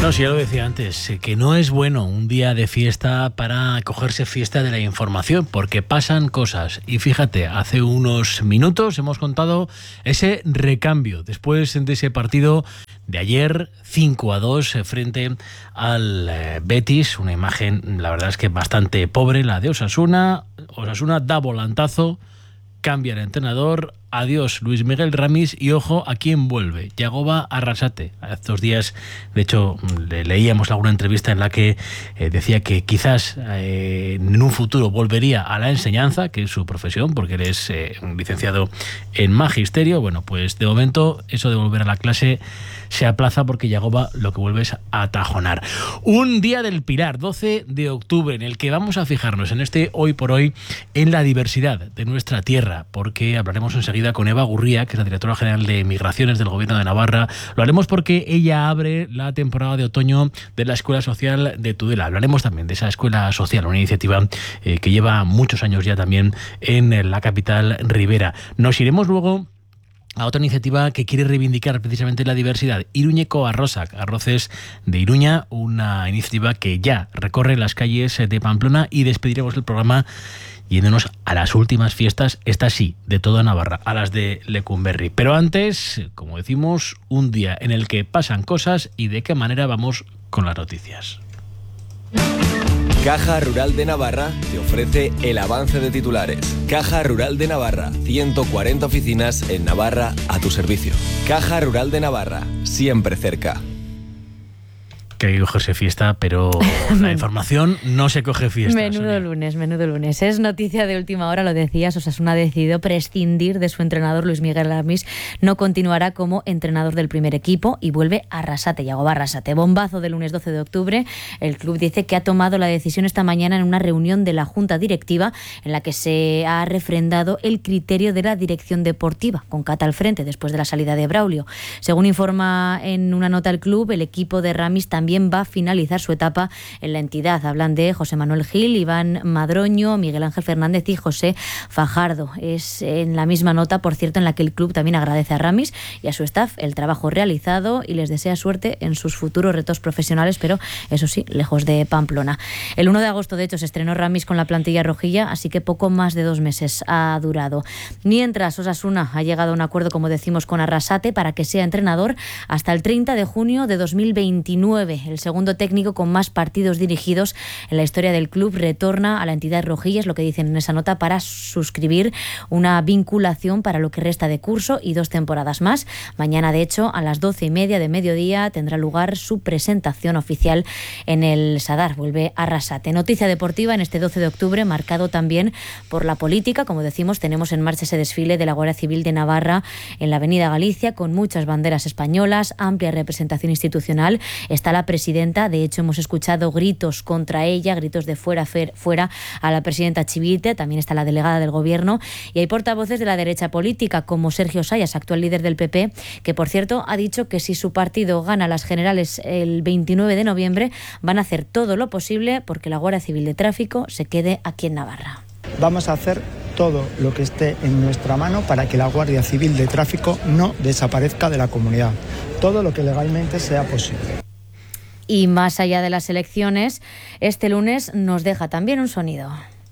No, sí, ya lo decía antes, que no es bueno un día de fiesta para cogerse fiesta de la información, porque pasan cosas. Y fíjate, hace unos minutos hemos contado ese recambio después de ese partido de ayer, 5-2 frente al Betis. Una imagen, la verdad es que bastante pobre, la de Osasuna. Osasuna da volantazo, cambia el entrenador. Adiós Luis Miguel Ramis y ojo a quién vuelve, Yagoba Arrasate. Hace 2 días, de hecho, leíamos alguna entrevista en la que decía que quizás en un futuro volvería a la enseñanza, que es su profesión, porque él es un licenciado en magisterio. Bueno, pues de momento eso de volver a la clase se aplaza porque Yagoba lo que vuelve es a tajonar. Un día del Pilar, 12 de octubre, en el que vamos a fijarnos en este hoy por hoy en la diversidad de nuestra tierra, porque hablaremos enseguida con Eva Gurría, que es la directora general de Migraciones del Gobierno de Navarra. Lo haremos porque ella abre la temporada de otoño de la Escuela Social de Tudela. Hablaremos también de esa Escuela Social, una iniciativa que lleva muchos años ya también en la capital ribera. Nos iremos luego a otra iniciativa que quiere reivindicar precisamente la diversidad, Iruñeko Arrosak, Arroces de Iruña, una iniciativa que ya recorre las calles de Pamplona, y despediremos el programa yéndonos a las últimas fiestas, estas sí, de toda Navarra, a las de Lecumberri. Pero antes, como decimos, un día en el que pasan cosas y de qué manera vamos con las noticias. Caja Rural de Navarra te ofrece el avance de titulares. Caja Rural de Navarra, 140 oficinas en Navarra a tu servicio. Caja Rural de Navarra, siempre cerca. Que hay que cogerse fiesta, pero la información no se coge fiesta. Menudo lunes. Es noticia de última hora, lo decías, Osasuna ha decidido prescindir de su entrenador Luis Miguel Ramis, no continuará como entrenador del primer equipo y vuelve a Arrasate, Yagoba Arrasate. Bombazo del lunes 12 de octubre, el club dice que ha tomado la decisión esta mañana en una reunión de la Junta Directiva en la que se ha refrendado el criterio de la dirección deportiva, con Cata al frente después de la salida de Braulio. Según informa en una nota el club, el equipo de Ramis también va a finalizar su etapa en la entidad. Hablan de José Manuel Gil, Iván Madroño, Miguel Ángel Fernández y José Fajardo. Es en la misma nota, por cierto, en la que el club también agradece a Ramis y a su staff el trabajo realizado y les desea suerte en sus futuros retos profesionales, pero eso sí, lejos de Pamplona. El 1 de agosto, de hecho, se estrenó Ramis con la plantilla rojilla, así que poco más de 2 meses ha durado. Mientras, Osasuna ha llegado a un acuerdo, como decimos, con Arrasate para que sea entrenador hasta el 30 de junio de 2029. El segundo técnico con más partidos dirigidos en la historia del club retorna a la entidad rojilla, es lo que dicen en esa nota, para suscribir una vinculación para lo que resta de curso y 2 temporadas más. Mañana, de hecho, a las 12:30 de mediodía tendrá lugar su presentación oficial en el Sadar. Vuelve a Arrasate. Noticia deportiva en este 12 de octubre, marcado también por la política. Como decimos, tenemos en marcha ese desfile de la Guardia Civil de Navarra en la Avenida Galicia, con muchas banderas españolas, amplia representación institucional. Está la presidenta, de hecho hemos escuchado gritos contra ella, gritos de fuera a la presidenta Chivite, también está la delegada del gobierno, y hay portavoces de la derecha política como Sergio Sayas, actual líder del PP, que por cierto ha dicho que si su partido gana las generales el 29 de noviembre van a hacer todo lo posible porque la Guardia Civil de Tráfico se quede aquí en Navarra. Vamos a hacer todo lo que esté en nuestra mano para que la Guardia Civil de Tráfico no desaparezca de la comunidad, todo lo que legalmente sea posible. Y más allá de las elecciones, este lunes nos deja también un sonido.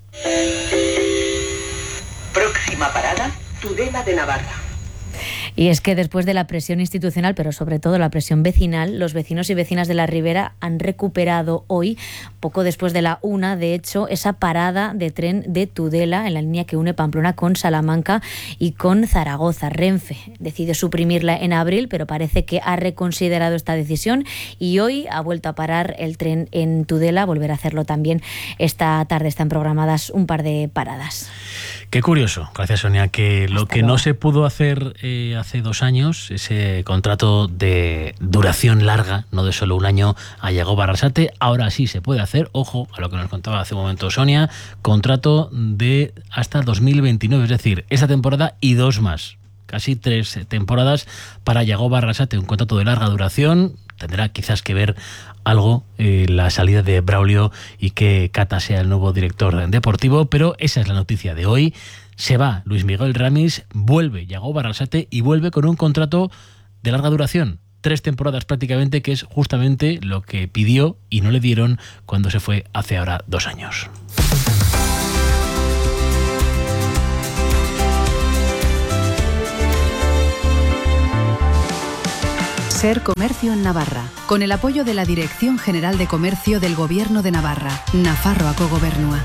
Próxima parada, Tudela de Navarra. Y es que después de la presión institucional, pero sobre todo la presión vecinal, los vecinos y vecinas de la Ribera han recuperado hoy, poco después de la 1, de hecho, esa parada de tren de Tudela en la línea que une Pamplona con Salamanca y con Zaragoza. Renfe decidió suprimirla en abril, pero parece que ha reconsiderado esta decisión y hoy ha vuelto a parar el tren en Tudela. Volverá a hacerlo también esta tarde. Están programadas un par de paradas. Qué curioso, gracias Sonia, que lo que no se pudo hacer hace 2 años, ese contrato de duración larga, no de solo 1 año, a Yagoba Arrasate, ahora sí se puede hacer. Ojo a lo que nos contaba hace un momento Sonia, contrato de hasta 2029, es decir, esta temporada y 2 más. Casi 3 temporadas para Yagoba Arrasate, un contrato de larga duración. Tendrá quizás que ver algo la salida de Braulio y que Cata sea el nuevo director deportivo, pero esa es la noticia de hoy. Se va Luis Miguel Ramis, vuelve Yagoba Arrasate y vuelve con un contrato de larga duración. 3 temporadas prácticamente, que es justamente lo que pidió y no le dieron cuando se fue hace ahora 2 años. Ser Comercio en Navarra, con el apoyo de la Dirección General de Comercio del Gobierno de Navarra, Nafarroako Gobernua.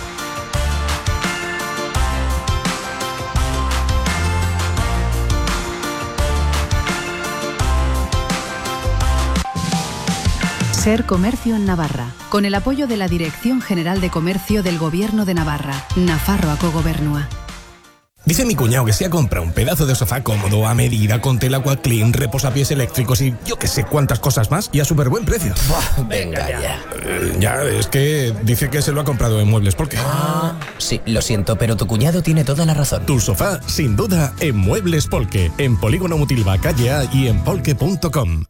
Ser Comercio en Navarra, con el apoyo de la Dirección General de Comercio del Gobierno de Navarra, Nafarroako Gobernua. Dice mi cuñado que se ha comprado un pedazo de sofá cómodo, a medida, con tela Aquaclean, reposapiés eléctricos y yo que sé cuántas cosas más, y a súper buen precio. Buah, venga ya. Ya, es que dice que se lo ha comprado en Muebles Polque. Ah, sí, lo siento, pero tu cuñado tiene toda la razón. Tu sofá, sin duda, en Muebles Polque, en Polígono Mutilva, calle A y en polque.com.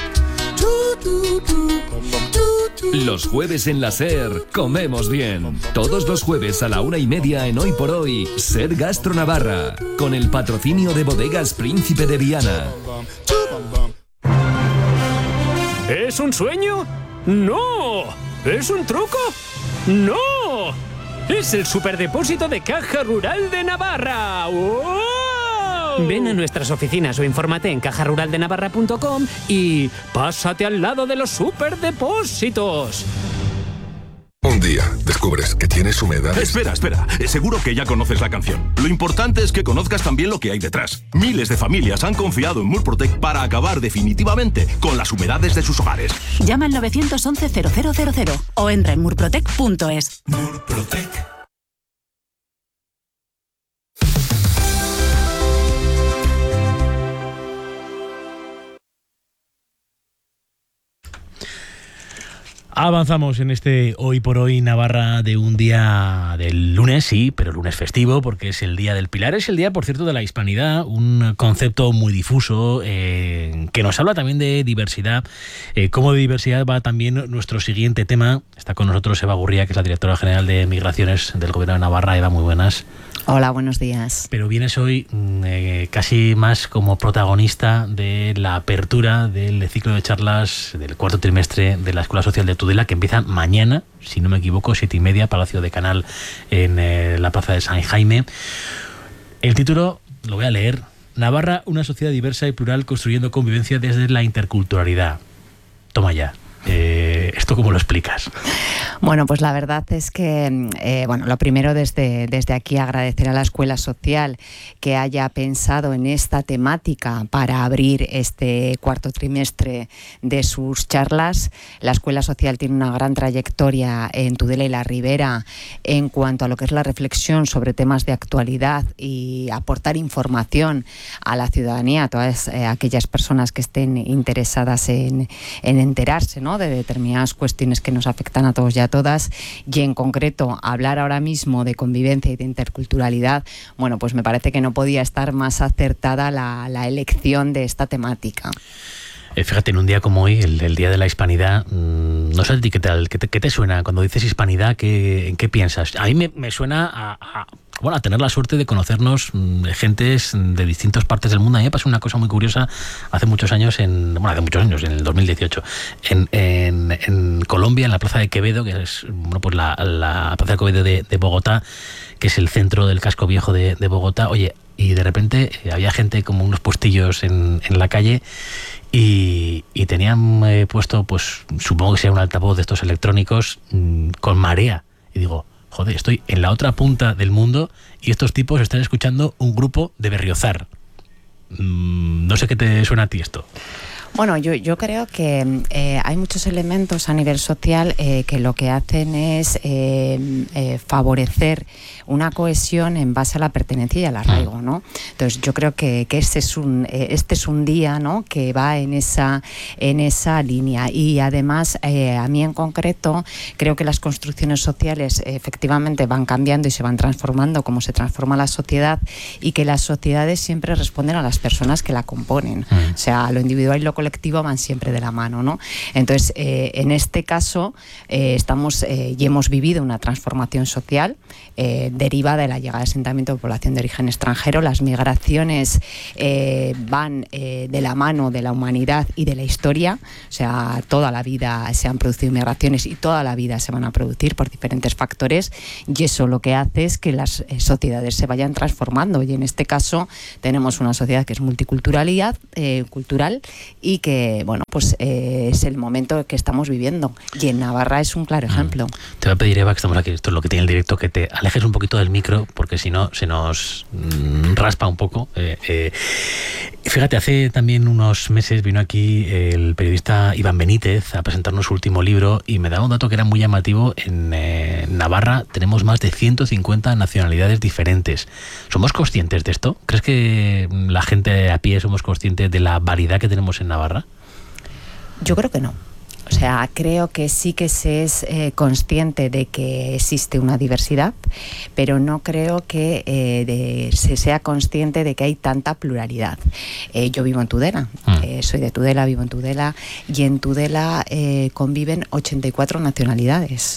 Los jueves en la SER comemos bien. Todos los jueves a la 1:30 en Hoy por Hoy, SER Gastro Navarra, con el patrocinio de Bodegas Príncipe de Viana. ¿Es un sueño? ¡No! ¿Es un truco? ¡No! ¡Es el superdepósito de Caja Rural de Navarra! ¡Oh! Ven a nuestras oficinas o infórmate en cajaruraldenavarra.com y pásate al lado de los superdepósitos. Un día descubres que tienes humedad. Espera. Seguro que ya conoces la canción. Lo importante es que conozcas también lo que hay detrás. Miles de familias han confiado en Murprotec para acabar definitivamente con las humedades de sus hogares. Llama al 911-0000 o entra en murprotec.es. Murprotec. Avanzamos en este Hoy por Hoy Navarra de un día del lunes, sí, pero lunes festivo, porque es el Día del Pilar. Es el día, por cierto, de la hispanidad, un concepto muy difuso que nos habla también de diversidad. Como de diversidad va también nuestro siguiente tema. Está con nosotros Eva Gurría, que es la directora general de Migraciones del Gobierno de Navarra. Eva, muy buenas. Hola, buenos días. Pero vienes hoy casi más como protagonista de la apertura del ciclo de charlas del 4º trimestre de la Escuela Social de Tudela, que empieza mañana, si no me equivoco, 7:30, Palacio de Canal, en la Plaza de San Jaime. El título lo voy a leer: Navarra, una sociedad diversa y plural construyendo convivencia desde la interculturalidad. Toma ya. ¿Esto cómo lo explicas? Bueno, pues la verdad es que, lo primero desde aquí agradecer a la Escuela Social que haya pensado en esta temática para abrir este 4º trimestre de sus charlas. La Escuela Social tiene una gran trayectoria en Tudela y la Ribera en cuanto a lo que es la reflexión sobre temas de actualidad y aportar información a la ciudadanía, a todas aquellas personas que estén interesadas en enterarse, ¿no?, de determinadas cuestiones que nos afectan a todos y a todas, y en concreto hablar ahora mismo de convivencia y de interculturalidad. Bueno, pues me parece que no podía estar más acertada la elección de esta temática. Fíjate, en un día como hoy, el Día de la Hispanidad, no sé a ti qué te suena cuando dices hispanidad, ¿en qué piensas? A mí me suena a tener la suerte de conocernos gentes de distintas partes del mundo. A mí me pasó una cosa muy curiosa hace muchos años, en el 2018, en Colombia, en la Plaza de Quevedo, que es la Plaza de Quevedo de Bogotá, que es el centro del casco viejo de Bogotá. Oye, y de repente había gente como unos puestillos en la calle y tenían puesto, pues supongo que sea un altavoz de estos electrónicos con marea. Y digo, joder, estoy en la otra punta del mundo y estos tipos están escuchando un grupo de Berriozar. No sé qué te suena a ti esto. Bueno, yo creo que hay muchos elementos a nivel social que lo que hacen es favorecer una cohesión en base a la pertenencia y al arraigo, ¿no? Entonces yo creo que este es un día, ¿no?, que va en esa línea, y además a mí en concreto creo que las construcciones sociales efectivamente van cambiando y se van transformando como se transforma la sociedad, y que las sociedades siempre responden a las personas que la componen, o sea, lo individual y lo colectivo colectivo van siempre de la mano, ¿no? Entonces, en este caso, estamos y hemos vivido una transformación social derivada de la llegada de asentamiento de población de origen extranjero. Las migraciones van de la mano de la humanidad y de la historia, o sea, toda la vida se han producido migraciones y toda la vida se van a producir por diferentes factores, y eso lo que hace es que las sociedades se vayan transformando, y en este caso tenemos una sociedad que es multiculturalidad cultural y que, bueno, pues es el momento que estamos viviendo, y en Navarra es un claro ejemplo. Te voy a pedir, Eva, que estamos aquí, esto es lo que tiene el directo, que te alejes un poquito del micro, porque si no se nos raspa un poco. Fíjate, hace también unos meses vino aquí el periodista Iván Benítez a presentarnos su último libro, y me daba un dato que era muy llamativo. En Navarra tenemos más de 150 nacionalidades diferentes. ¿Somos conscientes de esto? ¿Crees que la gente a pie somos conscientes de la variedad que tenemos en Navarra? Yo creo que no. O sea, creo que sí que se es consciente de que existe una diversidad, pero no creo que se sea consciente de que hay tanta pluralidad. Yo vivo en Tudela, soy de Tudela, vivo en Tudela, y en Tudela conviven 84 nacionalidades.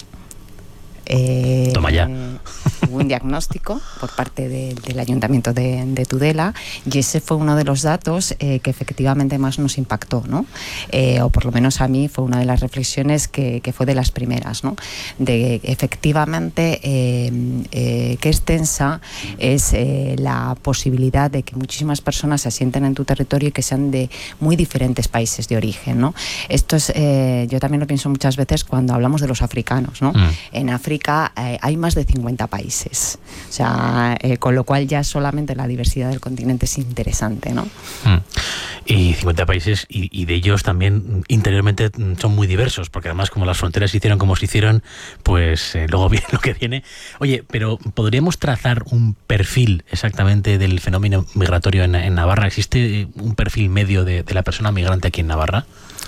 Toma ya. Hubo un diagnóstico por parte del Ayuntamiento de Tudela, y ese fue uno de los datos que efectivamente más nos impactó, ¿no? O por lo menos a mí fue una de las reflexiones que fue de las primeras, ¿no? De efectivamente qué extensa es la posibilidad de que muchísimas personas se asienten en tu territorio y que sean de muy diferentes países de origen, ¿no? Esto es, yo también lo pienso muchas veces cuando hablamos de los africanos, ¿no? En África hay más de 50 países, o sea, con lo cual ya solamente la diversidad del continente es interesante, ¿no? Y 50 países, y de ellos también interiormente son muy diversos, porque además como las fronteras se hicieron como se hicieron, pues luego viene lo que viene. Oye, pero ¿podríamos trazar un perfil exactamente del fenómeno migratorio en Navarra? ¿Existe un perfil medio de la persona migrante aquí en Navarra?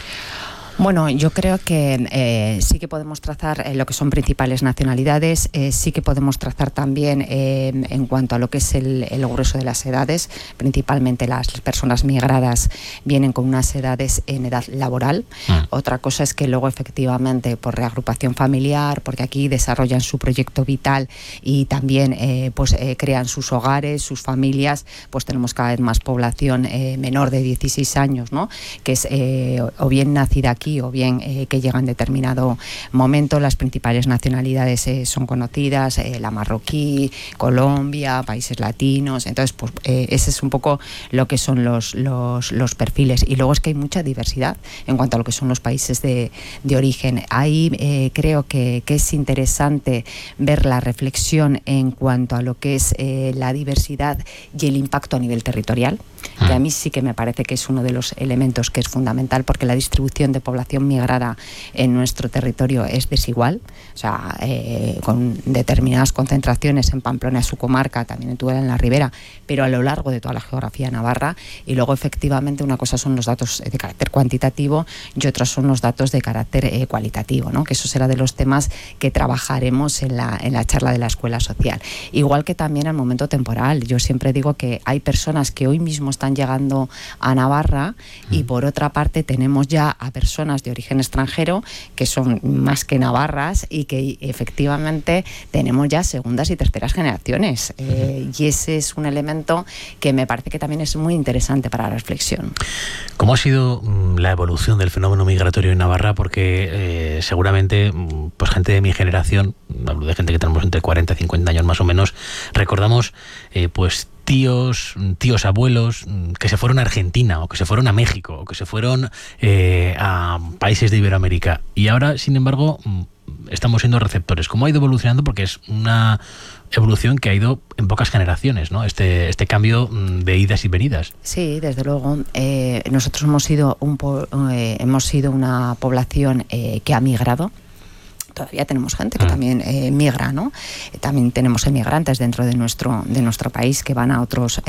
Bueno, yo creo que sí que podemos trazar lo que son principales nacionalidades, sí que podemos trazar también en cuanto a lo que es el grueso de las edades. Principalmente las personas migradas vienen con unas edades en edad laboral. Otra cosa es que luego efectivamente por reagrupación familiar, porque aquí desarrollan su proyecto vital y también crean sus hogares, sus familias, pues tenemos cada vez más población menor de 16 años, ¿no? Que es o bien nacida aquí o bien que llega en determinado momento. Las principales nacionalidades son conocidas, la marroquí, Colombia, países latinos. Entonces, pues ese es un poco lo que son los perfiles. Y luego es que hay mucha diversidad en cuanto a lo que son los países de origen. Ahí creo que es interesante ver la reflexión en cuanto a lo que es la diversidad y el impacto a nivel territorial, que a mí sí que me parece que es uno de los elementos que es fundamental, porque la distribución de población migrada en nuestro territorio es desigual, o sea, con determinadas concentraciones en Pamplona, su comarca, también en Tudela, en la Ribera, pero a lo largo de toda la geografía navarra. Y luego efectivamente una cosa son los datos de carácter cuantitativo y otros son los datos de carácter cualitativo, ¿no? Que eso será de los temas que trabajaremos en la charla de la escuela social. Igual que también al momento temporal. Yo siempre digo que hay personas que hoy mismo están llegando a Navarra y por otra parte tenemos ya a personas de origen extranjero que son más que navarras y que efectivamente tenemos ya segundas y terceras generaciones, y ese es un elemento que me parece que también es muy interesante para la reflexión. ¿Cómo ha sido la evolución del fenómeno migratorio en Navarra? Porque seguramente pues gente de mi generación, hablo de gente que tenemos entre 40 y 50 años más o menos, recordamos pues tíos, abuelos que se fueron a Argentina o que se fueron a México o que se fueron a países de Iberoamérica, y ahora sin embargo estamos siendo receptores. ¿Cómo ha ido evolucionando? Porque es una evolución que ha ido en pocas generaciones, ¿no? Este cambio de idas y venidas. Sí, desde luego. Nosotros hemos sido una población que ha migrado. Todavía tenemos gente que también migra, ¿no? También tenemos emigrantes dentro de nuestro país que van a otros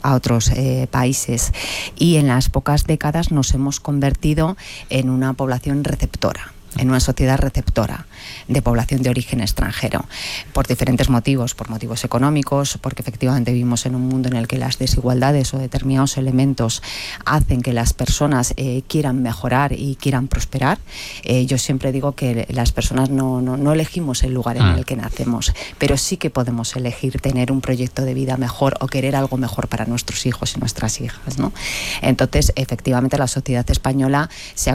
países, y en las pocas décadas nos hemos convertido en una población receptora. en una sociedad receptora de población de origen extranjero, por diferentes motivos, por motivos económicos, porque efectivamente vivimos en un mundo en el que las desigualdades o determinados elementos hacen que las personas quieran mejorar y quieran prosperar. Yo siempre digo que las personas no elegimos el lugar en el que nacemos, pero sí que podemos elegir tener un proyecto de vida mejor o querer algo mejor para nuestros hijos y nuestras hijas, ¿no? Entonces, efectivamente, la sociedad española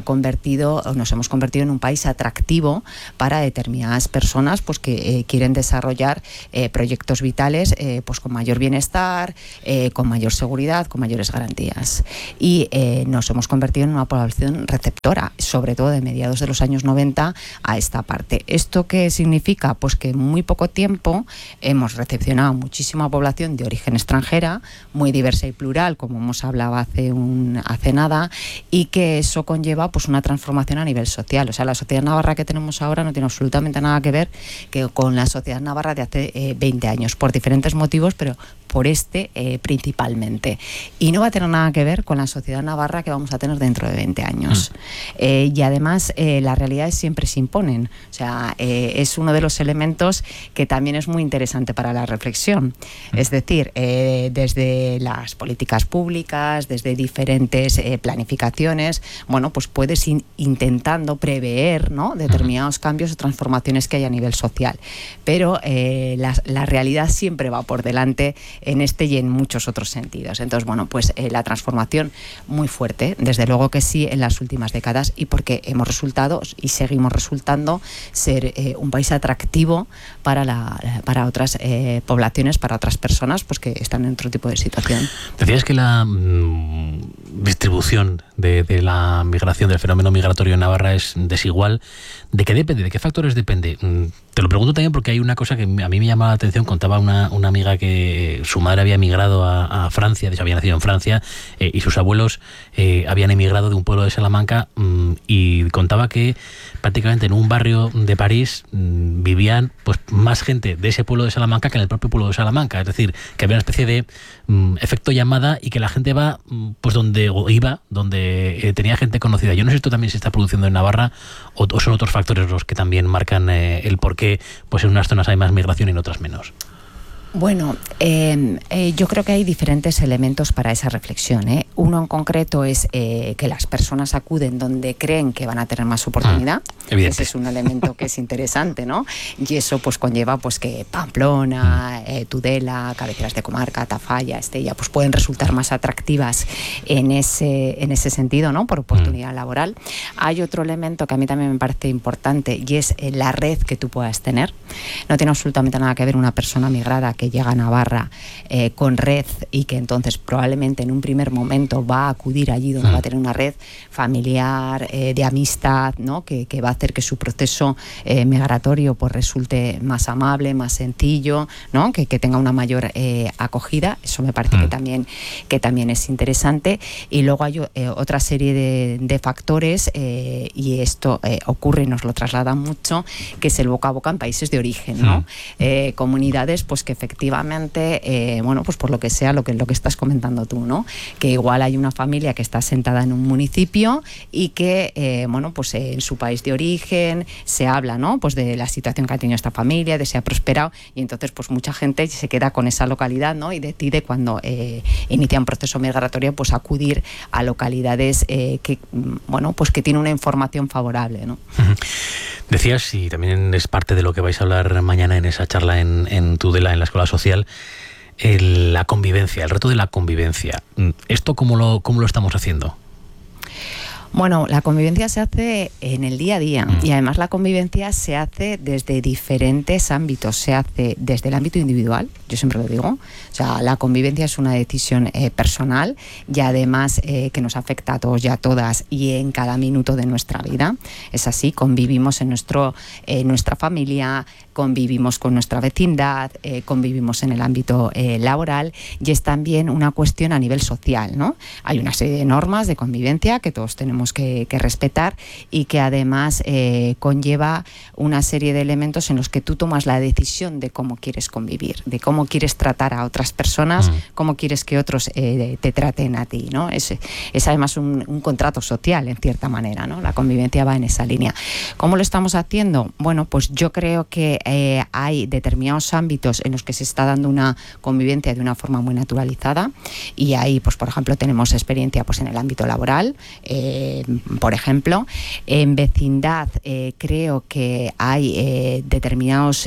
nos hemos convertido en un país atractivo para determinadas personas pues que quieren desarrollar proyectos vitales pues con mayor bienestar, con mayor seguridad, con mayores garantías. Y nos hemos convertido en una población receptora, sobre todo de mediados de los años 90 a esta parte. ¿Esto qué significa? Pues que en muy poco tiempo hemos recepcionado muchísima población de origen extranjera, muy diversa y plural, como hemos hablado hace nada, y que eso conlleva pues una transformación a nivel social. O sea, la sociedad navarra que tenemos ahora no tiene absolutamente nada que ver con la sociedad navarra de hace 20 años, por diferentes motivos, pero por principalmente. Y no va a tener nada que ver con la sociedad navarra que vamos a tener dentro de 20 años. Y además, las realidades siempre se imponen. O sea, es uno de los elementos que también es muy interesante para la reflexión. Es decir, desde las políticas públicas, desde diferentes planificaciones, bueno, pues puedes ir intentando prever, ¿no?, determinados cambios o transformaciones que hay a nivel social. Pero la realidad siempre va por delante en este y en muchos otros sentidos. Entonces, bueno, pues la transformación muy fuerte, desde luego que sí, en las últimas décadas, y porque hemos resultado y seguimos resultando ser un país atractivo para otras poblaciones, para otras personas pues que están en otro tipo de situación. Decías que la distribución de la migración, del fenómeno migratorio en Navarra es desigual. ¿De qué depende? ¿De qué factores depende? Te lo pregunto también porque hay una cosa que a mí me llama la atención. Contaba una amiga que su madre había emigrado a Francia, de hecho había nacido en Francia, y sus abuelos habían emigrado de un pueblo de Salamanca, y contaba que prácticamente en un barrio de París vivían pues más gente de ese pueblo de Salamanca que en el propio pueblo de Salamanca. Es decir, que había una especie de efecto llamada y que la gente va pues donde tenía gente conocida. Yo no sé si esto también se está produciendo en Navarra o son otros factores los que también marcan el por qué pues en unas zonas hay más migración y en otras menos. Bueno, yo creo que hay diferentes elementos para esa reflexión, ¿eh? Uno en concreto es que las personas acuden donde creen que van a tener más oportunidad. Ese es un elemento que es interesante, ¿no? Y eso pues conlleva pues que Pamplona, Tudela, cabeceras de comarca, Tafalla, Estella, pues pueden resultar más atractivas en ese sentido, ¿no?, por oportunidad laboral. Hay otro elemento que a mí también me parece importante y es la red que tú puedas tener. No tiene absolutamente nada que ver una persona migrada que llega a Navarra con red y que entonces probablemente en un primer momento va a acudir allí donde va a tener una red familiar, de amistad, ¿no?, que va a hacer que su proceso migratorio pues resulte más amable, más sencillo, ¿no?, que tenga una mayor acogida. Eso me parece que también es interesante. Y luego hay otra serie de factores, y esto ocurre y nos lo trasladan mucho, que es el boca a boca en países de origen, ¿no? Comunidades pues que efectivamente, bueno, pues por lo que sea, lo que estás comentando tú, ¿no?, que igual hay una familia que está asentada en un municipio y que, bueno, pues en su país de origen se habla, ¿no?, pues de la situación que ha tenido esta familia, de si ha prosperado, y entonces pues mucha gente se queda con esa localidad, ¿no?, y decide cuando inicia un proceso migratorio pues acudir a localidades que, bueno, pues que tienen una información favorable, ¿no? Decías, y también es parte de lo que vais a hablar mañana en esa charla en Tudela, en la Escuela Social, la convivencia, el reto de la convivencia. ¿Esto cómo lo estamos haciendo? Bueno, la convivencia se hace en el día a día y además la convivencia se hace desde diferentes ámbitos. Se hace desde el ámbito individual, yo siempre lo digo. O sea, la convivencia es una decisión personal y además que nos afecta a todos y a todas y en cada minuto de nuestra vida. Es así, convivimos en nuestra familia, convivimos con nuestra vecindad, convivimos en el ámbito laboral, y es también una cuestión a nivel social, ¿no? Hay una serie de normas de convivencia que todos tenemos que respetar y que además conlleva una serie de elementos en los que tú tomas la decisión de cómo quieres convivir, de cómo quieres tratar a otras personas, cómo quieres que otros te traten a ti, ¿no? Es además un contrato social, en cierta manera, ¿no? La convivencia va en esa línea. ¿Cómo lo estamos haciendo? Bueno, pues yo creo que hay determinados ámbitos en los que se está dando una convivencia de una forma muy naturalizada, y ahí, pues por ejemplo, tenemos experiencia pues en el ámbito laboral, por ejemplo. En vecindad creo que hay determinados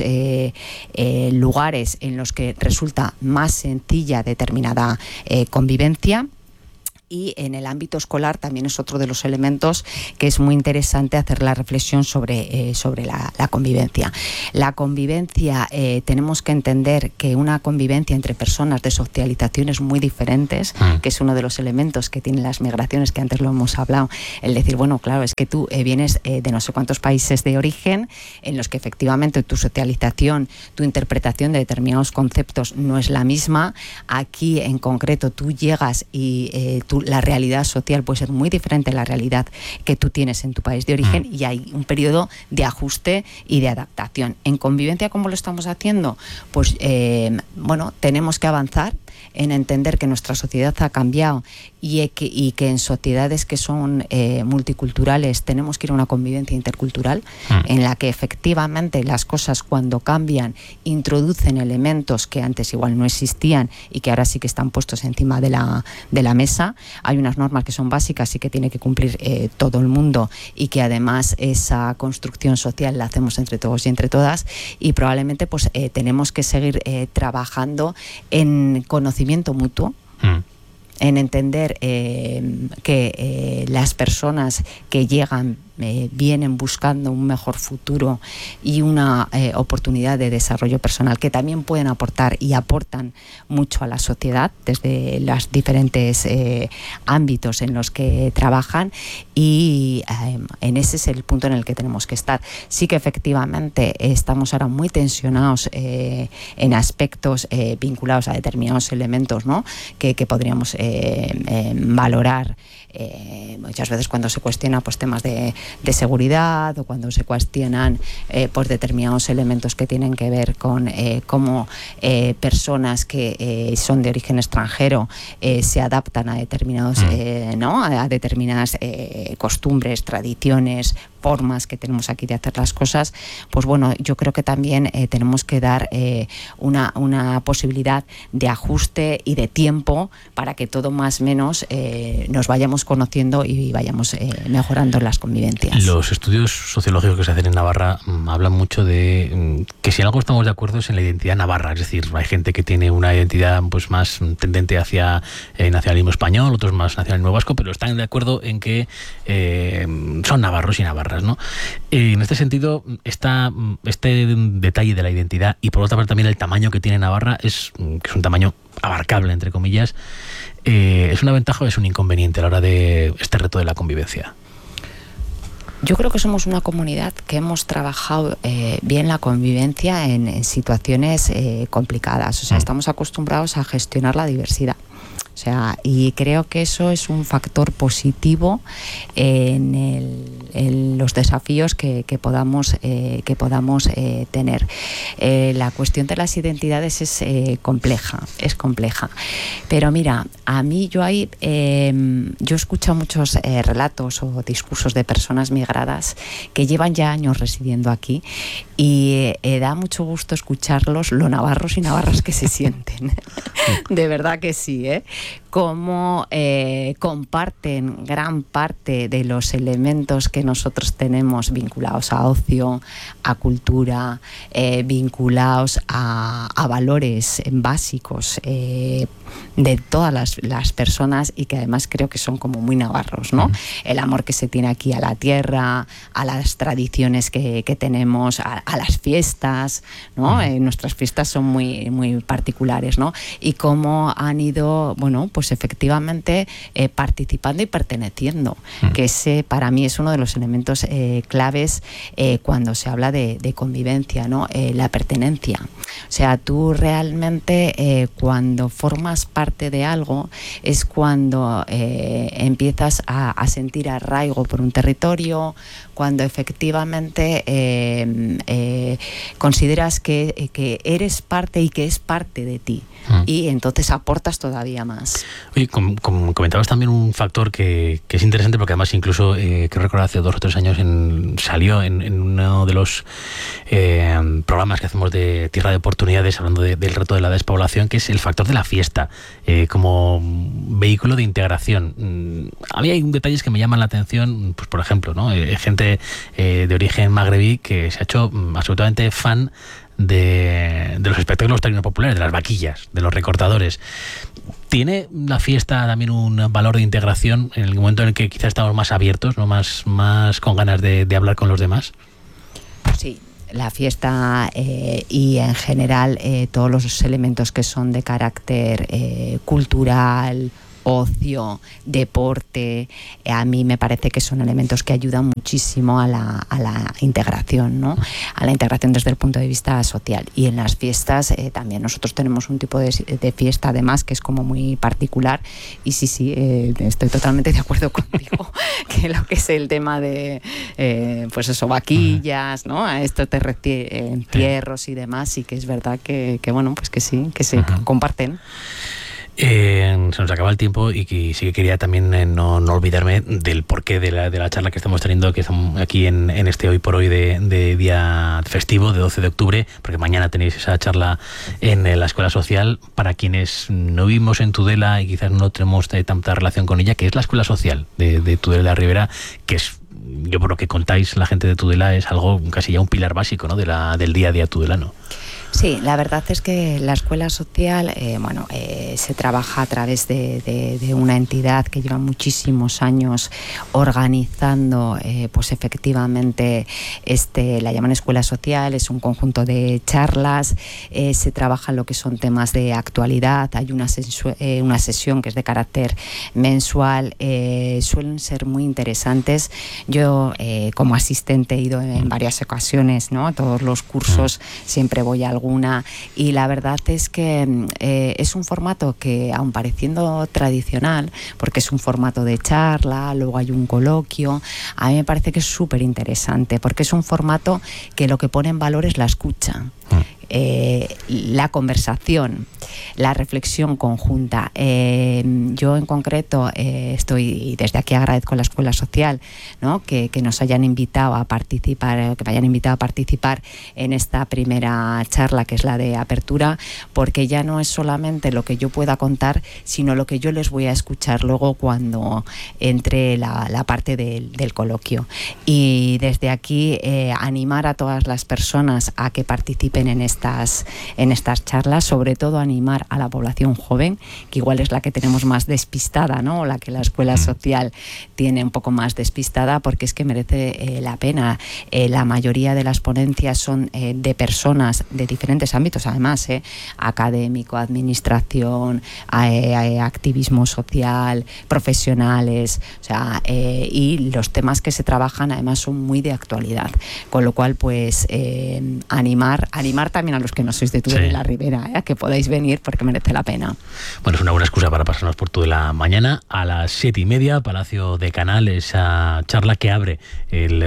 lugares en los que resulta más sencilla determinada convivencia. Y en el ámbito escolar también es otro de los elementos que es muy interesante hacer la reflexión sobre la convivencia. La convivencia, tenemos que entender que una convivencia entre personas de socializaciones muy diferentes, que es uno de los elementos que tienen las migraciones, que antes lo hemos hablado, el decir, bueno, claro, es que tú vienes de no sé cuántos países de origen, en los que efectivamente tu socialización, tu interpretación de determinados conceptos no es la misma. Aquí en concreto tú llegas y la realidad social puede ser muy diferente a la realidad que tú tienes en tu país de origen, y hay un periodo de ajuste y de adaptación. En convivencia, ¿cómo lo estamos haciendo? Pues bueno, tenemos que avanzar en entender que nuestra sociedad ha cambiado y que en sociedades que son multiculturales tenemos que ir a una convivencia intercultural en la que efectivamente las cosas, cuando cambian, introducen elementos que antes igual no existían y que ahora sí que están puestos encima de la mesa. Hay unas normas que son básicas y que tiene que cumplir todo el mundo, y que además esa construcción social la hacemos entre todos y entre todas, y probablemente pues tenemos que seguir trabajando en conocimiento mutuo, en entender que las personas que llegan vienen buscando un mejor futuro y una oportunidad de desarrollo personal, que también pueden aportar y aportan mucho a la sociedad desde los diferentes ámbitos en los que trabajan, y en ese es el punto en el que tenemos que estar. Sí que efectivamente estamos ahora muy tensionados en aspectos vinculados a determinados elementos, ¿no? que podríamos valorar muchas veces cuando se cuestiona pues temas de seguridad, o cuando se cuestionan pues determinados elementos que tienen que ver con cómo personas que son de origen extranjero se adaptan a determinados a determinadas costumbres, tradiciones, formas que tenemos aquí de hacer las cosas. Pues bueno, yo creo que también tenemos que dar una posibilidad de ajuste y de tiempo para que todo más o menos nos vayamos conociendo y vayamos mejorando las convivencias. Los estudios sociológicos que se hacen en Navarra hablan mucho de que si en algo estamos de acuerdo es en la identidad navarra, es decir, hay gente que tiene una identidad pues más tendente hacia nacionalismo español, otros más nacionalismo vasco, pero están de acuerdo en que son navarros y navarras, ¿no? En este sentido, este detalle de la identidad, y por otra parte también el tamaño que tiene Navarra, que es un tamaño abarcable, entre comillas, ¿es una ventaja o es un inconveniente a la hora de este reto de la convivencia? Yo creo que somos una comunidad que hemos trabajado bien la convivencia en situaciones complicadas. O sea, estamos acostumbrados a gestionar la diversidad. O sea, y creo que eso es un factor positivo en los desafíos que podamos tener. La cuestión de las identidades es compleja. Pero mira, a mí yo escucho muchos relatos o discursos de personas migradas que llevan ya años residiendo aquí, y da mucho gusto escucharlos, lo navarros y navarras que se sienten. De verdad que sí, cómo comparten gran parte de los elementos que nosotros tenemos vinculados a ocio, a cultura, vinculados a valores básicos de todas las personas, y que además creo que son como muy navarros, ¿no? El amor que se tiene aquí a la tierra, a las tradiciones que tenemos, a las fiestas, ¿no? Nuestras fiestas son muy, muy particulares, ¿no? Y cómo han ido, bueno, pues efectivamente participando y perteneciendo, que ese para mí es uno de los elementos elementos claves cuando se habla de convivencia, ¿no? La pertenencia. O sea, tú realmente cuando formas parte de algo es cuando empiezas a sentir arraigo por un territorio, cuando efectivamente consideras que eres parte y que es parte de ti. Y entonces aportas todavía más. Oye, comentabas también un factor que es interesante, porque además incluso creo recordar hace 2 o 3 años salió en uno de los programas que hacemos de Tierra de Oportunidades, hablando del reto de la despoblación, que es el factor de la fiesta como vehículo de integración. Había detalles que me llaman la atención, pues por ejemplo, ¿no? Gente de origen magrebí que se ha hecho absolutamente fan de los espectáculos taurinos populares, de las vaquillas, de los recortadores. ¿Tiene la fiesta también un valor de integración en el momento en el que quizás estamos más abiertos, ¿no? más con ganas de hablar con los demás? Sí. La fiesta y en general todos los elementos que son de carácter cultural, ocio, deporte, a mí me parece que son elementos que ayudan muchísimo a la integración, ¿no? A la integración desde el punto de vista social. Y en las fiestas también nosotros tenemos un tipo de fiesta además que es como muy particular, y sí, estoy totalmente de acuerdo contigo que lo que es el tema de pues eso, vaquillas, ¿no? A esto te entierros y demás, y que es verdad que bueno, pues que sí, que se comparten. Se nos acaba el tiempo y sí que quería también no olvidarme del porqué de la charla que estamos teniendo, que estamos aquí en este Hoy por Hoy de día festivo, de 12 de octubre, porque mañana tenéis esa charla en la Escuela Social. Para quienes no vivimos en Tudela y quizás no tenemos tanta relación con ella, que es la Escuela Social de Tudela de la Ribera, que es, yo por lo que contáis, la gente de Tudela es algo casi ya un pilar básico, ¿no? del día a día tudelano. Sí, la verdad es que la Escuela Social se trabaja a través de una entidad que lleva muchísimos años organizando pues efectivamente la llaman Escuela Social. Es un conjunto de charlas, se trabaja lo que son temas de actualidad, hay una sesión que es de carácter mensual, suelen ser muy interesantes. Yo como asistente he ido en varias ocasiones, ¿no? A todos los cursos siempre voy a alguna, y la verdad es que es un formato que, aun pareciendo tradicional, porque es un formato de charla, luego hay un coloquio, a mí me parece que es súper interesante, porque es un formato que lo que pone en valor es la escucha. La conversación, la reflexión conjunta. Yo en concreto y desde aquí agradezco a la Escuela Social, ¿no? que nos hayan invitado a participar, que me hayan invitado a participar en esta primera charla, que es la de apertura, porque ya no es solamente lo que yo pueda contar, sino lo que yo les voy a escuchar luego cuando entre la parte del coloquio. Y desde aquí animar a todas las personas a que participen en estas charlas, sobre todo animar a la población joven, que igual es la que tenemos más despistada, ¿no? O la que la Escuela Social tiene un poco más despistada, porque es que merece la pena. La mayoría de las ponencias son de personas de diferentes ámbitos, además, académico, administración, activismo social, profesionales, o sea, y los temas que se trabajan además son muy de actualidad, con lo cual pues animar también a los que no sois de Tudela de la Ribera, a que podáis venir, porque merece la pena. Bueno, es una buena excusa para pasarnos por Tudela mañana a las 7:30, Palacio de Canal, esa charla que abre el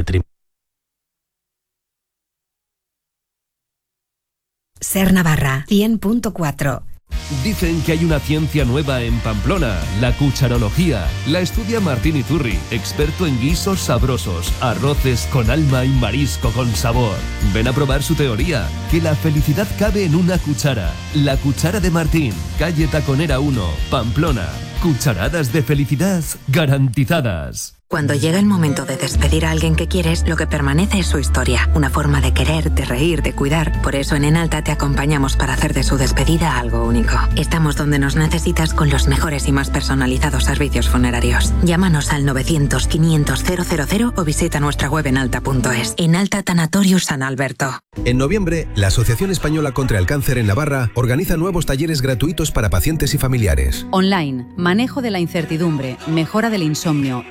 Ser Navarra 100.4. Dicen que hay una ciencia nueva en Pamplona, la cucharología. La estudia Martín Iturri, experto en guisos sabrosos, arroces con alma y marisco con sabor. Ven a probar su teoría, que la felicidad cabe en una cuchara. La cuchara de Martín, calle Taconera 1, Pamplona. Cucharadas de felicidad garantizadas. Cuando llega el momento de despedir a alguien que quieres, lo que permanece es su historia, una forma de querer, de reír, de cuidar. Por eso en Enalta te acompañamos para hacer de su despedida algo único. Estamos donde nos necesitas con los mejores y más personalizados servicios funerarios. Llámanos al 900-500-000 o visita nuestra web enalta.es. Enalta Tanatorius San Alberto. En noviembre, la Asociación Española contra el Cáncer en Navarra organiza nuevos talleres gratuitos para pacientes y familiares. Online, manejo de la incertidumbre, mejora del insomnio, incapacidad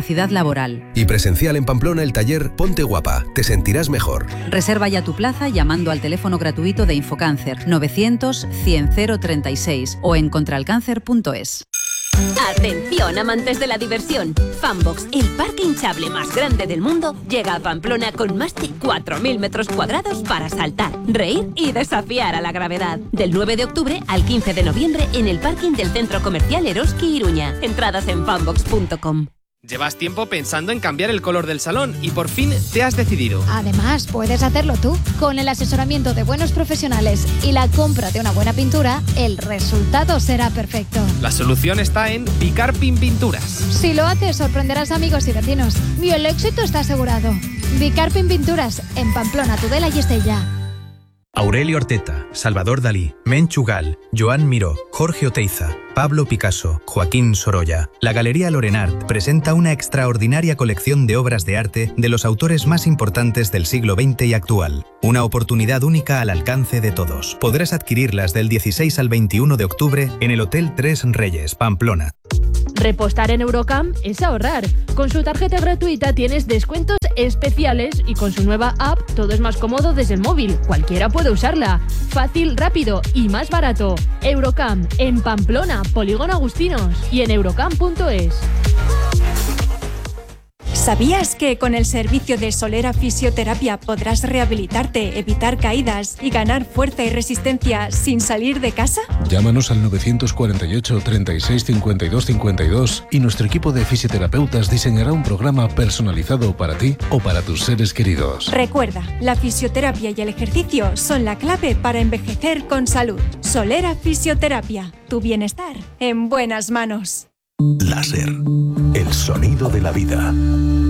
capacidad laboral. Y presencial en Pamplona el taller Ponte Guapa, te sentirás mejor. Reserva ya tu plaza llamando al teléfono gratuito de Infocáncer 900 100 036 o en contralcáncer.es. Atención, amantes de la diversión. Funbox, el parque hinchable más grande del mundo, llega a Pamplona con más de 4.000 metros cuadrados para saltar, reír y desafiar a la gravedad. Del 9 de octubre al 15 de noviembre en el parking del Centro Comercial Eroski Iruña. Entradas en funbox.com. Llevas tiempo pensando en cambiar el color del salón y por fin te has decidido. Además, puedes hacerlo tú. Con el asesoramiento de buenos profesionales y la compra de una buena pintura, el resultado será perfecto. La solución está en Bicarpin Pinturas. Si lo haces, sorprenderás amigos y vecinos. Y el éxito está asegurado. Bicarpin Pinturas, en Pamplona, Tudela y Estella. Aurelio Arteta, Salvador Dalí, Menchu Gal, Joan Miró, Jorge Oteiza, Pablo Picasso, Joaquín Sorolla. La Galería Lorenart presenta una extraordinaria colección de obras de arte de los autores más importantes del siglo XX y actual. Una oportunidad única al alcance de todos. Podrás adquirirlas del 16 al 21 de octubre en el Hotel Tres Reyes, Pamplona. Repostar en Eurocam es ahorrar. Con su tarjeta gratuita tienes descuentos especiales y con su nueva app todo es más cómodo desde el móvil. Cualquiera puede usarla. Fácil, rápido y más barato. Eurocam, en Pamplona, Polígono Agustinos y en eurocam.es. ¿Sabías que con el servicio de Solera Fisioterapia podrás rehabilitarte, evitar caídas y ganar fuerza y resistencia sin salir de casa? Llámanos al 948 36 52 52 y nuestro equipo de fisioterapeutas diseñará un programa personalizado para ti o para tus seres queridos. Recuerda, la fisioterapia y el ejercicio son la clave para envejecer con salud. Solera Fisioterapia, tu bienestar en buenas manos. Láser, el sonido de la vida.